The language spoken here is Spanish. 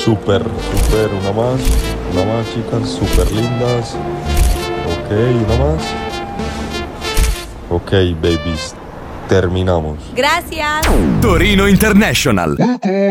Súper, una más, chicas, súper lindas. Ok, una más. Ok, babies, terminamos. Gracias. Torino International.